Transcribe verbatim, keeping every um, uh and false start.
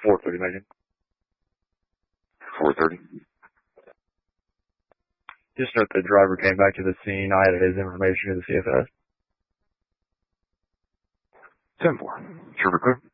four thirty, Megan. four thirty. Just note the driver came back to the scene. I added his information to the C F S. ten four. Trooper clear.